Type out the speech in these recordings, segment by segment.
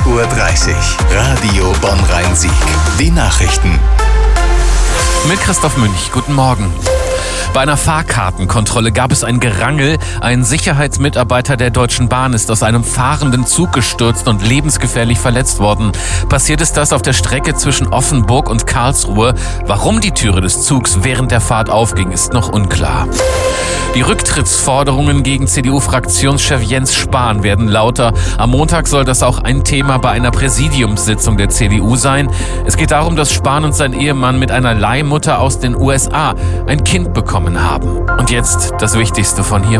Uhr. Radio Bonn-Rhein-Sieg. Die Nachrichten. Mit Christoph Münch. Guten Morgen. Bei einer Fahrkartenkontrolle gab es ein Gerangel. Ein Sicherheitsmitarbeiter der Deutschen Bahn ist aus einem fahrenden Zug gestürzt und lebensgefährlich verletzt worden. Passiert ist das auf der Strecke zwischen Offenburg und Karlsruhe. Warum die Türe des Zugs während der Fahrt aufging, ist noch unklar. Die Rücktrittsforderungen gegen CDU-Fraktionschef Jens Spahn werden lauter. Am Montag soll das auch ein Thema bei einer Präsidiumssitzung der CDU sein. Es geht darum, dass Spahn und sein Ehemann mit einer Leihmutter aus den USA ein Kind bekommen haben. Und jetzt das Wichtigste von hier.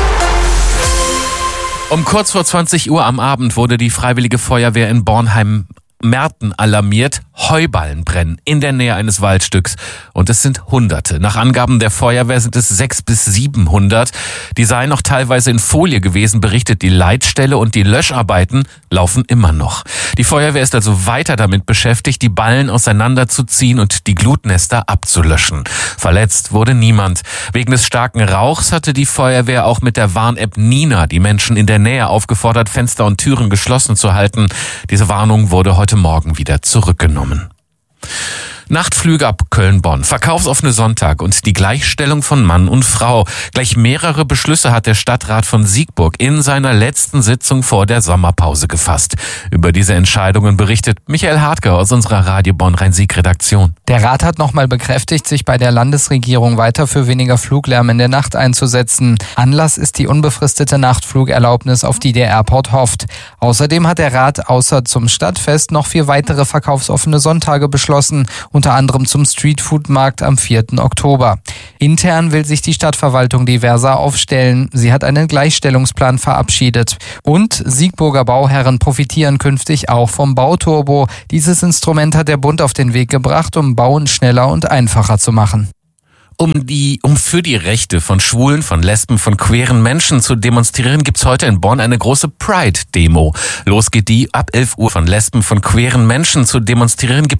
Um kurz vor 20 Uhr am Abend wurde die Freiwillige Feuerwehr in Bornheim-Merten alarmiert. Heuballen brennen in der Nähe eines Waldstücks. Und es sind Hunderte. Nach Angaben der Feuerwehr sind es 600 bis 700. Die seien noch teilweise in Folie gewesen, berichtet die Leitstelle, und die Löscharbeiten laufen immer noch. Die Feuerwehr ist also weiter damit beschäftigt, die Ballen auseinanderzuziehen und die Glutnester abzulöschen. Verletzt wurde niemand. Wegen des starken Rauchs hatte die Feuerwehr auch mit der Warn-App Nina die Menschen in der Nähe aufgefordert, Fenster und Türen geschlossen zu halten. Diese Warnung wurde heute Morgen wieder zurückgenommen. Nachtflüge ab Köln-Bonn, verkaufsoffene Sonntag und die Gleichstellung von Mann und Frau. Gleich mehrere Beschlüsse hat der Stadtrat von Siegburg in seiner letzten Sitzung vor der Sommerpause gefasst. Über diese Entscheidungen berichtet Michael Hartke aus unserer Radio Bonn-Rhein-Sieg-Redaktion. Der Rat hat nochmal bekräftigt, sich bei der Landesregierung weiter für weniger Fluglärm in der Nacht einzusetzen. Anlass ist die unbefristete Nachtflugerlaubnis, auf die der Airport hofft. Außerdem hat der Rat außer zum Stadtfest noch 4 weitere verkaufsoffene Sonntage beschlossen, unter anderem zum Streetfood-Markt am 4. Oktober. Intern will sich die Stadtverwaltung diverser aufstellen. Sie hat einen Gleichstellungsplan verabschiedet. Und Siegburger Bauherren profitieren künftig auch vom Bauturbo. Dieses Instrument hat der Bund auf den Weg gebracht, um Bauen schneller und einfacher zu machen. Um für die Rechte von Schwulen, von Lesben, von queeren Menschen zu demonstrieren, gibt's heute in Bonn eine große Pride-Demo. Los geht die ab 11 Uhr. Von Lesben, von queeren Menschen zu demonstrieren gibt's